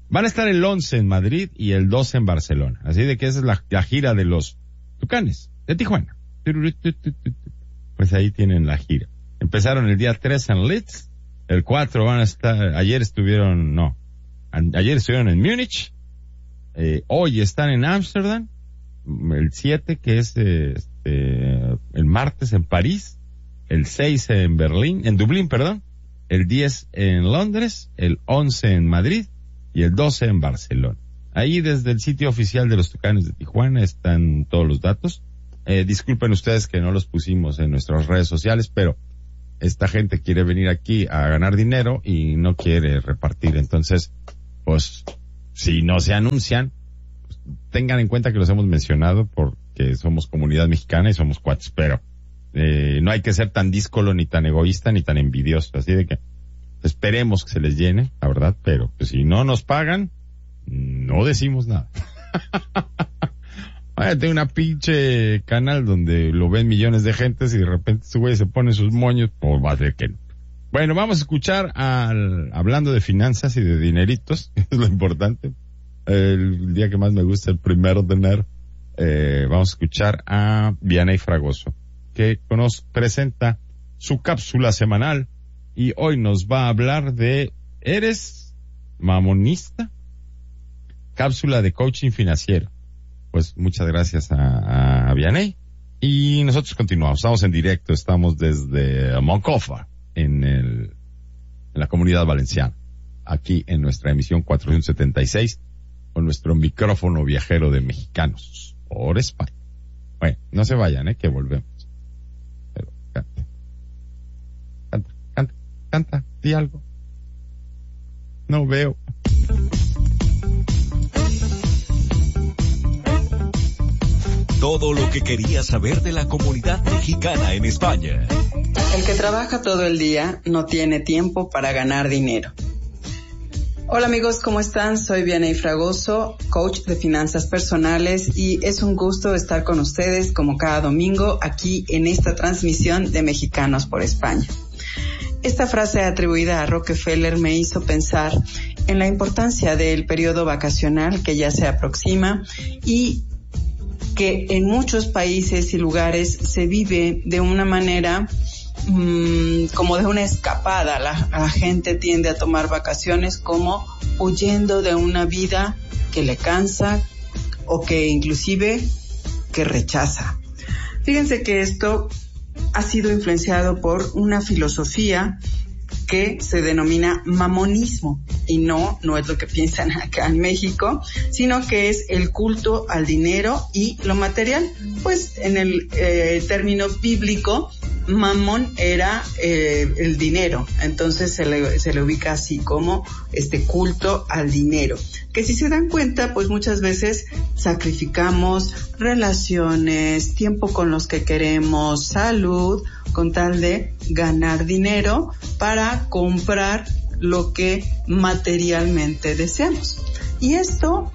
Van a estar el once en Madrid y el doce en Barcelona. Así de que esa es la, la gira de los Tucanes de Tijuana. Pues ahí tienen la gira. Empezaron el día tres en Leeds. El cuatro van a estar, ayer estuvieron, no, ayer estuvieron en Múnich. Eh, hoy están en Ámsterdam. El siete, que es eh, este, el martes en París. El seis en Berlín, en Dublín, perdón. El diez en Londres. El once en Madrid. Y el doce en Barcelona. Ahí desde el sitio oficial de los Tucanes de Tijuana están todos los datos. Eh, disculpen ustedes que no los pusimos en nuestras redes sociales, pero esta gente quiere venir aquí a ganar dinero y no quiere repartir. Entonces, pues, si no se anuncian, pues, tengan en cuenta que los hemos mencionado porque somos comunidad mexicana y somos cuates, pero eh, no hay que ser tan díscolo, ni tan egoísta, ni tan envidioso. Así de que esperemos que se les llene, la verdad, pero pues, si no nos pagan, no decimos nada. Váyate una pinche canal donde lo ven millones de gentes y de repente ese güey se pone sus moños, pues va a ser que no. Bueno, vamos a escuchar al, hablando de finanzas y de dineritos, es lo importante. El día que más me gusta, el primero de enero, eh, vamos a escuchar a Vianey Fragoso, que nos presenta su cápsula semanal y hoy nos va a hablar de ¿eres mamonista? Cápsula de coaching financiero. Pues muchas gracias a, a Vianey. Y nosotros continuamos. Estamos en directo. Estamos desde Moncofa, en el, en la Comunidad Valenciana. Aquí en nuestra emisión cuatrocientos setenta y seis, con nuestro micrófono viajero de mexicanos por España. Bueno, no se vayan, eh, que volvemos. Pero canta. Canta, canta, canta, di algo. No veo. Todo lo que querías saber de la comunidad mexicana en España. El que trabaja todo el día no tiene tiempo para ganar dinero. Hola amigos, ¿cómo están? Soy Vianey Fragoso, coach de finanzas personales, y es un gusto estar con ustedes como cada domingo aquí en esta transmisión de Mexicanos por España. Esta frase atribuida a Rockefeller me hizo pensar en la importancia del periodo vacacional que ya se aproxima y que en muchos países y lugares se vive de una manera mmm, como de una escapada. La, la gente tiende a tomar vacaciones como huyendo de una vida que le cansa o que inclusive que rechaza. Fíjense que esto ha sido influenciado por una filosofía que se denomina mamonismo, y no, no es lo que piensan acá en México, sino que es el culto al dinero y lo material. Pues en el eh, término bíblico, mamón era eh, el dinero, entonces se le, se le ubica así como este culto al dinero, que si se dan cuenta, pues muchas veces sacrificamos relaciones, tiempo con los que queremos, salud, con tal de ganar dinero para comprar lo que materialmente deseamos. Y esto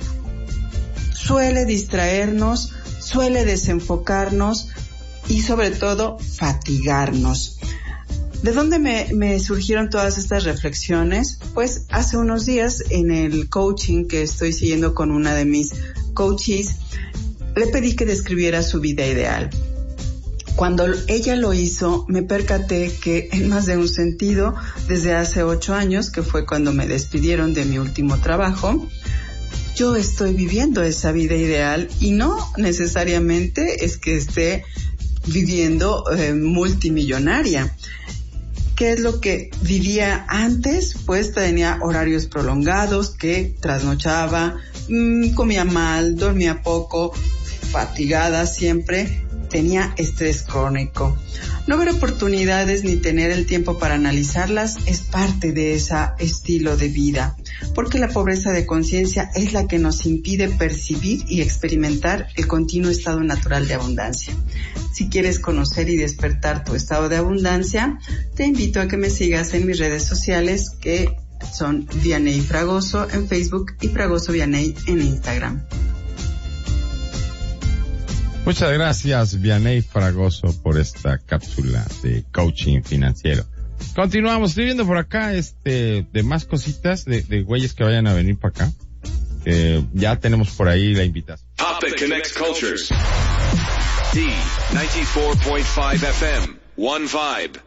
suele distraernos, suele desenfocarnos y sobre todo fatigarnos. ¿De dónde me, me surgieron todas estas reflexiones? Pues hace unos días en el coaching que estoy siguiendo con una de mis coaches, le pedí que describiera su vida ideal. Cuando ella lo hizo, me percaté que en más de un sentido, desde hace ocho años, que fue cuando me despidieron de mi último trabajo, yo estoy viviendo esa vida ideal y no necesariamente es que esté viviendo eh, multimillonaria. ¿Qué es lo que vivía antes? Pues tenía horarios prolongados, que trasnochaba, mmm, comía mal, dormía poco, fatigada siempre, tenía estrés crónico. No ver oportunidades ni tener el tiempo para analizarlas es parte de ese estilo de vida, porque la pobreza de conciencia es la que nos impide percibir y experimentar el continuo estado natural de abundancia. Si quieres conocer y despertar tu estado de abundancia, te invito a que me sigas en mis redes sociales, que son Vianey Fragoso en Facebook y Fragoso Vianey en Instagram. Muchas gracias, Vianey Fragoso, por esta cápsula de coaching financiero. Continuamos, estoy viendo por acá este de más cositas de, de güeyes que vayan a venir para acá. que ya tenemos por ahí la invitación. Pop that connects cultures. D noventa y cuatro punto cinco F M. One Vibe.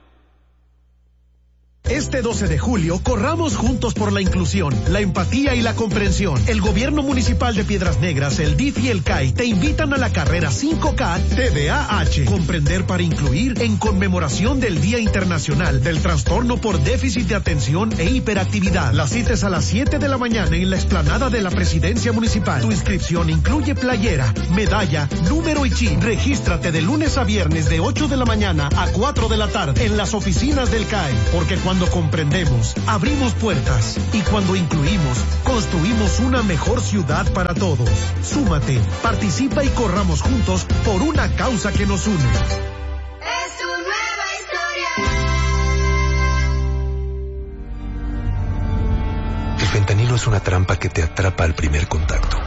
Este doce de julio, corramos juntos por la inclusión, la empatía y la comprensión. El Gobierno Municipal de Piedras Negras, el D I F y el C A I te invitan a la carrera cinco K T D A H, Comprender para Incluir, en conmemoración del Día Internacional del Trastorno por Déficit de Atención e Hiperactividad. La cita es a las siete de la mañana en la explanada de la Presidencia Municipal. Tu inscripción incluye playera, medalla, número y chip. Regístrate de lunes a viernes de ocho de la mañana a cuatro de la tarde en las oficinas del C A I, porque cuando Cuando comprendemos, abrimos puertas, y cuando incluimos, construimos una mejor ciudad para todos. Súmate, participa y corramos juntos por una causa que nos une. Es tu nueva historia. El fentanilo es una trampa que te atrapa al primer contacto.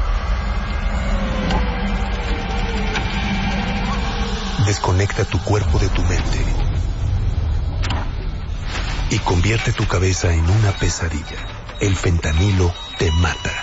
Desconecta tu cuerpo de tu mente y convierte tu cabeza en una pesadilla. El fentanilo te mata.